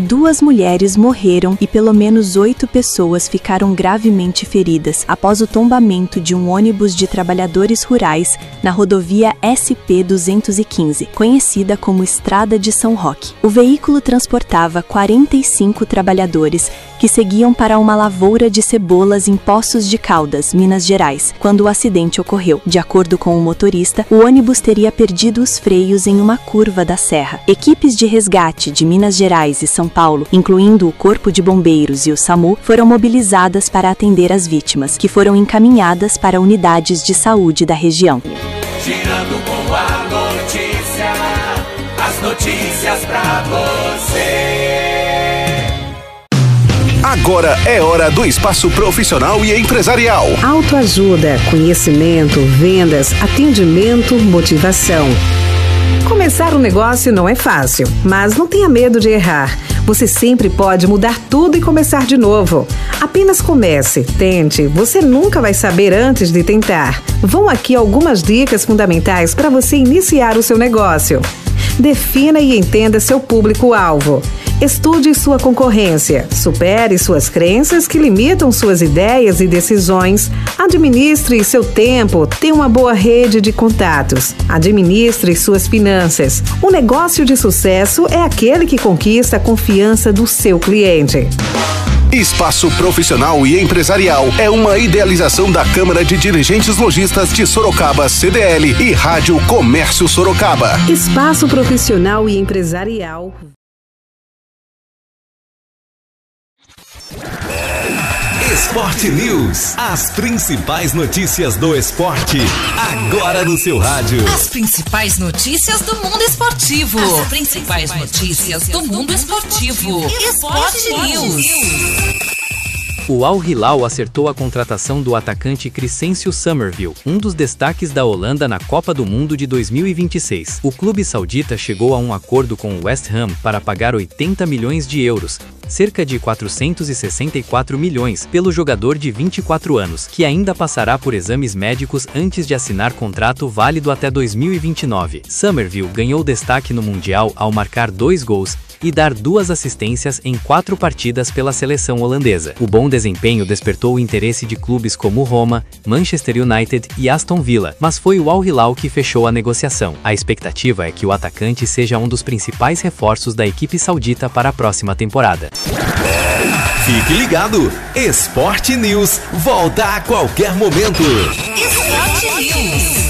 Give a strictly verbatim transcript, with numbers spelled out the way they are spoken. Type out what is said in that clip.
Duas mulheres morreram e pelo menos oito pessoas ficaram gravemente feridas após o tombamento de um ônibus de trabalhadores rurais na rodovia S P duzentos e quinze, conhecida como Estrada de São Roque. O veículo transportava quarenta e cinco trabalhadores que seguiam para uma lavoura de cebolas em Poços de Caldas, Minas Gerais, quando o acidente ocorreu. De acordo com o motorista, o ônibus teria perdido os freios em uma curva da serra. Equipes de resgate de Minas Gerais e São Paulo, incluindo o Corpo de Bombeiros e o SAMU, foram mobilizadas para atender as vítimas, que foram encaminhadas para unidades de saúde da região. Girando com a notícia, as notícias pra você. Agora é hora do espaço profissional e empresarial. Autoajuda, conhecimento, vendas, atendimento, motivação. Começar um negócio não é fácil, mas não tenha medo de errar. Você sempre pode mudar tudo e começar de novo. Apenas comece, tente, você nunca vai saber antes de tentar. Vão aqui algumas dicas fundamentais para você iniciar o seu negócio. Defina e entenda seu público-alvo. Estude sua concorrência, supere suas crenças que limitam suas ideias e decisões, administre seu tempo, tenha uma boa rede de contatos, administre suas finanças. Um negócio de sucesso é aquele que conquista a confiança do seu cliente. Espaço Profissional e Empresarial é uma idealização da Câmara de Dirigentes Lojistas de Sorocaba, C D L, e Rádio Comércio Sorocaba. Espaço Profissional e Empresarial. Esporte News. As principais notícias do esporte, agora no seu rádio. As principais notícias do mundo esportivo. As principais notícias do mundo esportivo. Esporte News. O Al Hilal acertou a contratação do atacante Crescencio Summerville, um dos destaques da Holanda na Copa do Mundo de dois mil e vinte e seis. O clube saudita chegou a um acordo com o West Ham para pagar oitenta milhões de euros, cerca de quatrocentos e sessenta e quatro milhões, pelo jogador de vinte e quatro anos, que ainda passará por exames médicos antes de assinar contrato válido até dois mil e vinte e nove. Summerville ganhou destaque no Mundial ao marcar dois gols e dar duas assistências em quatro partidas pela seleção holandesa. O bom desempenho despertou o interesse de clubes como Roma, Manchester United e Aston Villa, mas foi o Al Hilal que fechou a negociação. A expectativa é que o atacante seja um dos principais reforços da equipe saudita para a próxima temporada. Fique ligado! Esporte News volta a qualquer momento. Esporte News.